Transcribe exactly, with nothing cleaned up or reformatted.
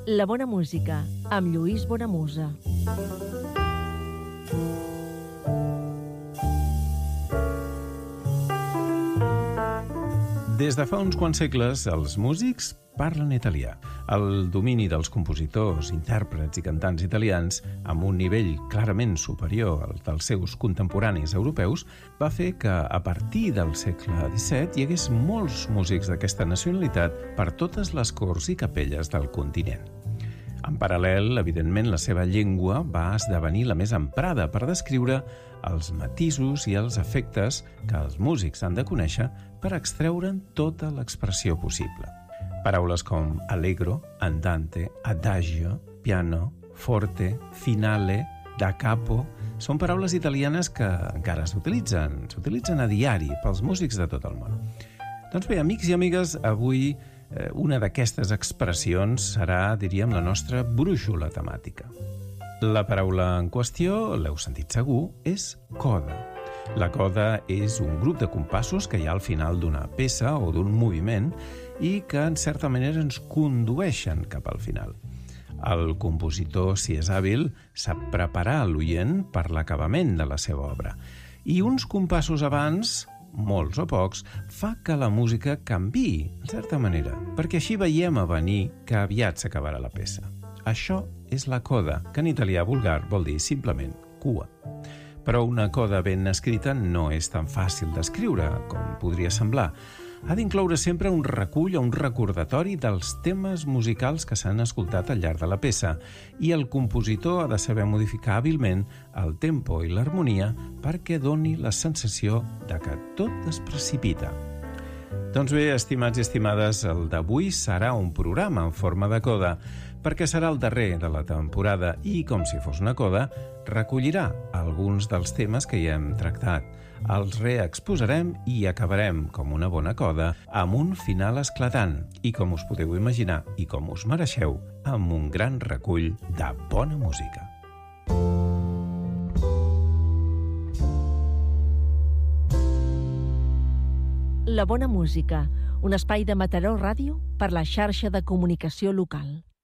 La bona música, amb Lluís Bonamusa. Des de fa uns quants segles, els músics parlen italià. El domini dels compositors, intèrprets i cantants italians, amb un nivell clarament superior al dels seus contemporanis europeus, va fer que, a partir del segle disset, hi hagués molts músics d'aquesta nacionalitat per totes les corts i capelles del continent. En paral·lel, evidentment, la seva llengua va esdevenir la més emprada per descriure els matisos i els efectes que els músics han de conèixer per extreure'n tota l'expressió possible. Paraules com allegro, andante, adagio, piano, forte, finale, da capo, són paraules italianes que encara s'utilitzen, s'utilitzen a diari pels músics de tot el món. Doncs bé, amics i amigues, avui eh, una d'aquestes expressions serà, diríem, la nostra brúixola temàtica. La paraula en qüestió, l'heu sentit segur, és coda. La coda és un grup de compassos que hi ha al final d'una peça o d'un moviment i que, en certa manera, ens condueixen cap al final. El compositor, si és hàbil, sap preparar l'oient per l'acabament de la seva obra. I uns compassos abans, molts o pocs, fa que la música canviï, en certa manera, perquè així veiem a venir que aviat s'acabarà la peça. Això és la coda, que en italià vulgar vol dir simplement cua. Però una coda ben escrita no és tan fàcil d'escriure com podria semblar. Ha d'incloure sempre un recull o un recordatori dels temes musicals que s'han escoltat al llarg de la peça i el compositor ha de saber modificar hàbilment el tempo i l'harmonia perquè doni la sensació de que tot es precipita. Doncs bé, estimats i estimades, el d'avui serà un programa en forma de coda, perquè serà el darrer de la temporada i, com si fos una coda, recollirà alguns dels temes que hi hem tractat. Els reexposarem i acabarem, com una bona coda, amb un final esclatant i, com us podeu imaginar i com us mereixeu, amb un gran recull de bona música. La bona música, un espai de Mataró Ràdio per la xarxa de comunicació local.